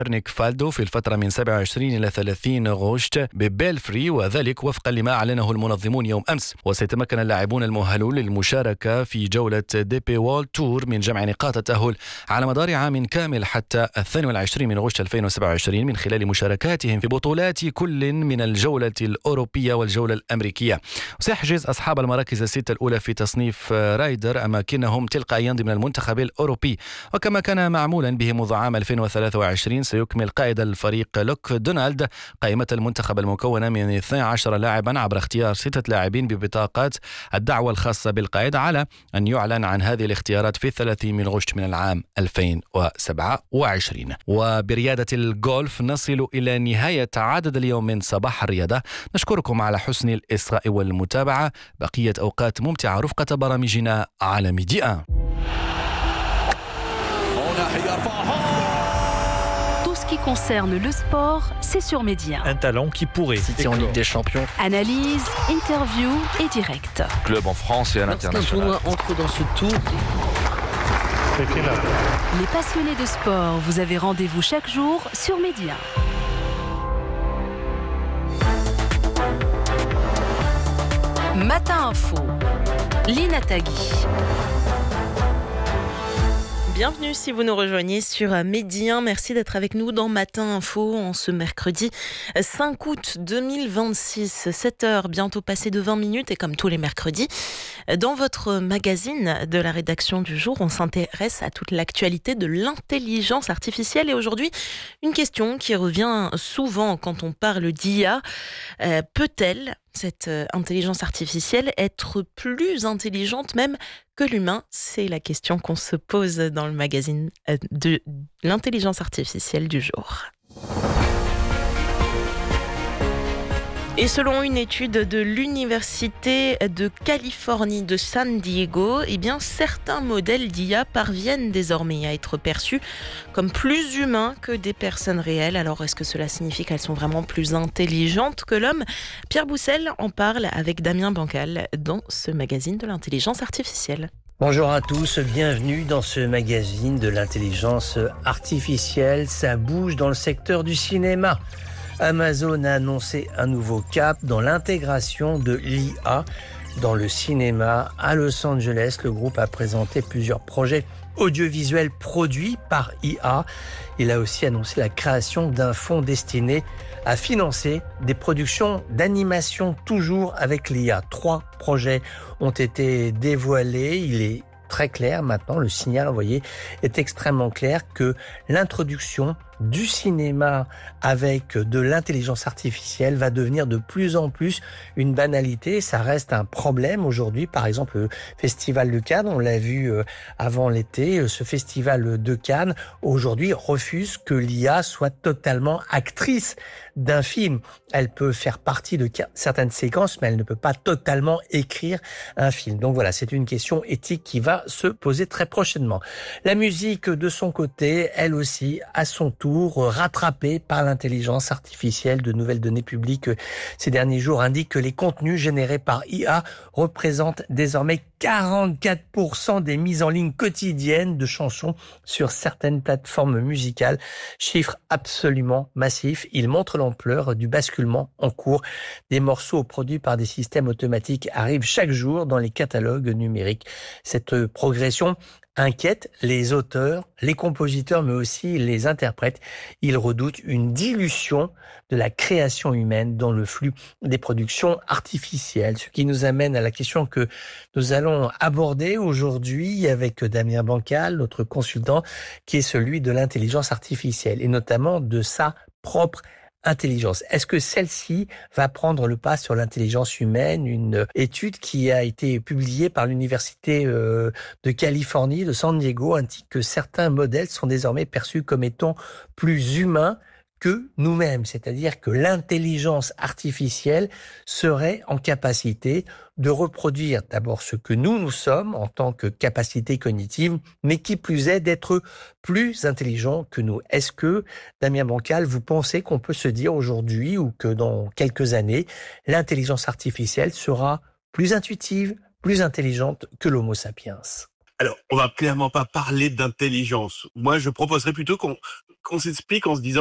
نيك فالدو في الفترة من 27 إلى 30 غشت ببيلفري، وذلك وفقا لما أعلنه المنظمون يوم أمس. وسيتمكن اللاعبون المؤهلون للمشاركة في جولة دي بي وول تور من جمع نقاط التأهل على مدار عام كامل حتى 22 من غشت 2027 من خلال مشاركاتهم في بطولات كل من الجولة الأوروبية والجولة الأمريكية. وسيحجز أصحاب المراكز الستة الأولى في تصنيف رايدر أماكنهم تلقائيا ضمن المنتخب الأوروبي، وكما كان معمولا به منذ عام 2023 سيكمل قائد الفريق لوك دونالد قائمة المنتخب المكونة من 12 لاعبا عبر اختيار 6 لاعبين ببطاقات الدعوة الخاصة بالقائد، على أن يعلن عن هذه الاختيارات في 30 من غشت من العام 2027. وبريادة الجولف نصل إلى نهاية عدد اليوم من صباح الرياضة. نشكركم على حسن الإصغاء والمتابعة. بقية أوقات ممتعة رفقة برامجنا على ميدي 1. Tout ce qui concerne le sport, c'est sur Midi 1. Un talent qui pourrait City en Ligue des Champions. Analyse, interview et direct. Club en France et à l'international. Lorsqu'un tournoi entre dans ce tour, Les passionnés de sport, vous avez rendez-vous chaque jour sur Midi 1. Matin Info, Lina Tagui. Bienvenue si vous nous rejoignez sur Midi 1. Merci d'être avec nous dans Matin Info en ce mercredi 5 août 2026, 7h bientôt passé de 20 minutes, et comme tous les mercredis, dans votre magazine de la rédaction du jour, on s'intéresse à toute l'actualité de l'intelligence artificielle. Et aujourd'hui, une question qui revient souvent quand on parle d'IA. Peut-elle, cette intelligence artificielle, être plus intelligente même que l'humain? C'est la question qu'on se pose dans le magazine de l'intelligence artificielle du jour. Et selon une étude de l'Université de Californie de San Diego, certains modèles d'IA parviennent désormais à être perçus comme plus humains que des personnes réelles. Alors, est-ce que cela signifie qu'elles sont vraiment plus intelligentes que l'homme? Pierre Boussel en parle avec Damien Bancal dans ce magazine de l'intelligence artificielle. Bonjour à tous, bienvenue dans ce magazine de l'intelligence artificielle. Ça bouge dans le secteur du cinéma. Amazon a annoncé un nouveau cap dans l'intégration de l'IA dans le cinéma. À Los Angeles, le groupe a présenté plusieurs projets audiovisuels produits par IA. Il a aussi annoncé la création d'un fonds destiné à financer des productions d'animation toujours avec l'IA. 3 projets ont été dévoilés. Il est très clair maintenant, le signal envoyé est extrêmement clair que l'introduction du cinéma avec de l'intelligence artificielle va devenir de plus en plus une banalité. Ça reste un problème aujourd'hui. Par exemple, le Festival de Cannes, on l'a vu avant l'été, ce Festival de Cannes aujourd'hui refuse que l'IA soit totalement actrice d'un film. Elle peut faire partie de certaines séquences, mais elle ne peut pas totalement écrire un film. Donc voilà, c'est une question éthique qui va se poser très prochainement. La musique, de son côté, elle aussi, à son tour, rattrapée par l'intelligence artificielle. De nouvelles données publiques ces derniers jours indiquent que les contenus générés par IA représentent désormais 44% des mises en ligne quotidiennes de chansons sur certaines plateformes musicales. Chiffre absolument massif. Il montre l'ampleur du basculement en cours. Des morceaux produits par des systèmes automatiques arrivent chaque jour dans les catalogues numériques. Cette progression inquiète les auteurs, les compositeurs, mais aussi les interprètes. Ils redoutent une dilution de la création humaine dans le flux des productions artificielles. Ce qui nous amène à la question que nous allons aborder aujourd'hui avec Damien Bancal, notre consultant, qui est celui de l'intelligence artificielle et notamment de sa propre intelligence. Est-ce que celle-ci va prendre le pas sur l'intelligence humaine? Une étude qui a été publiée par l'Université de Californie, de San Diego, indique que certains modèles sont désormais perçus comme étant plus humains que nous-mêmes, c'est-à-dire que l'intelligence artificielle serait en capacité de reproduire d'abord ce que nous sommes en tant que capacité cognitive, mais qui plus est d'être plus intelligent que nous. Est-ce que, Damien Bancal, vous pensez qu'on peut se dire aujourd'hui ou que dans quelques années, l'intelligence artificielle sera plus intuitive, plus intelligente que l'Homo sapiens? Alors, on va clairement pas parler d'intelligence. Moi, je proposerais plutôt qu'on qu'on s'explique en se disant